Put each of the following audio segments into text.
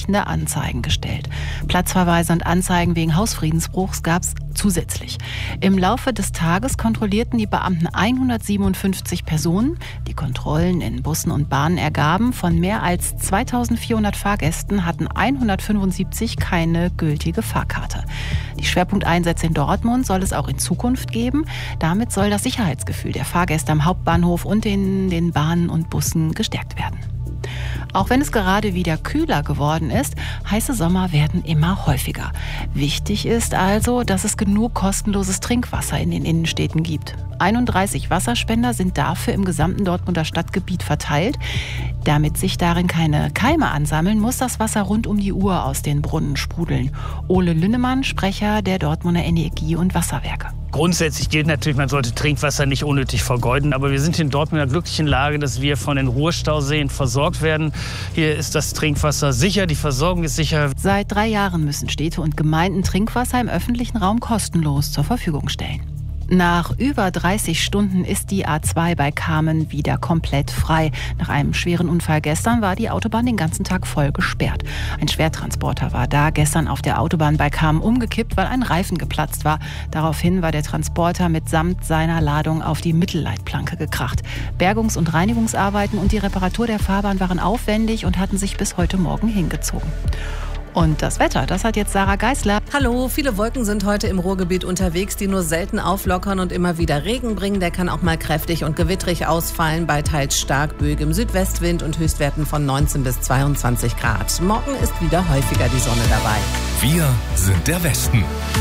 entsprechende Anzeigen gestellt. Platzverweise und Anzeigen wegen Hausfriedensbruchs gab es zusätzlich. Im Laufe des Tages kontrollierten die Beamten 157 Personen. Die Kontrollen in Bussen und Bahnen ergaben, von mehr als 2400 Fahrgästen hatten 175 keine gültige Fahrkarte. Die Schwerpunkteinsätze in Dortmund soll es auch in Zukunft geben. Damit soll das Sicherheitsgefühl der Fahrgäste am Hauptbahnhof und in den Bahnen und Bussen gestärkt werden. Auch wenn es gerade wieder kühler geworden ist, heiße Sommer werden immer häufiger. Wichtig ist also, dass es genug kostenloses Trinkwasser in den Innenstädten gibt. 31 Wasserspender sind dafür im gesamten Dortmunder Stadtgebiet verteilt. Damit sich darin keine Keime ansammeln, muss das Wasser rund um die Uhr aus den Brunnen sprudeln. Ole Lünnemann, Sprecher der Dortmunder Energie- und Wasserwerke. Grundsätzlich gilt natürlich, man sollte Trinkwasser nicht unnötig vergeuden. Aber wir sind in Dortmund in der glücklichen Lage, dass wir von den Ruhrstauseen versorgt werden. Hier ist das Trinkwasser sicher, die Versorgung ist sicher. Seit 3 Jahren müssen Städte und Gemeinden Trinkwasser im öffentlichen Raum kostenlos zur Verfügung stellen. Nach über 30 Stunden ist die A2 bei Kamen wieder komplett frei. Nach einem schweren Unfall gestern war die Autobahn den ganzen Tag voll gesperrt. Ein Schwertransporter war da gestern auf der Autobahn bei Kamen umgekippt, weil ein Reifen geplatzt war. Daraufhin war der Transporter mitsamt seiner Ladung auf die Mittelleitplanke gekracht. Bergungs- und Reinigungsarbeiten und die Reparatur der Fahrbahn waren aufwendig und hatten sich bis heute Morgen hingezogen. Und das Wetter, das hat jetzt Sarah Geisler. Hallo, viele Wolken sind heute im Ruhrgebiet unterwegs, die nur selten auflockern und immer wieder Regen bringen. Der kann auch mal kräftig und gewittrig ausfallen bei teils stark böigem Südwestwind und Höchstwerten von 19 bis 22 Grad. Morgen ist wieder häufiger die Sonne dabei. Wir sind der Westen.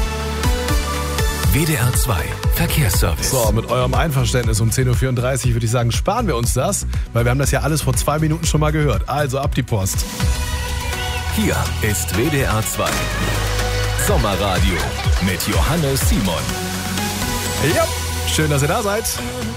WDR 2 Verkehrsservice. So, mit eurem Einverständnis um 10.34 Uhr würde ich sagen, sparen wir uns das, weil wir haben das ja alles vor 2 Minuten schon mal gehört. Also ab die Post. Hier ist WDR 2 Sommerradio mit Johannes Simon. Ja, schön, dass ihr da seid.